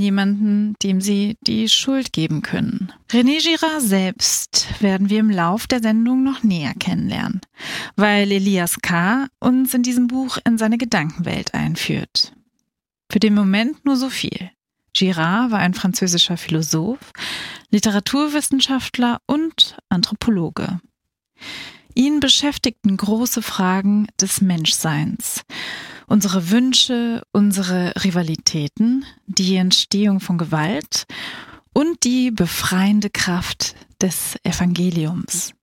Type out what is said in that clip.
jemanden, dem sie die Schuld geben können. René Girard selbst werden wir im Lauf der Sendung noch näher kennenlernen, weil Elias K. uns in diesem Buch in seine Gedankenwelt einführt. Für den Moment nur so viel. Girard war ein französischer Philosoph, Literaturwissenschaftler und Anthropologe. Ihn beschäftigten große Fragen des Menschseins. Unsere Wünsche, unsere Rivalitäten, die Entstehung von Gewalt und die befreiende Kraft des Evangeliums.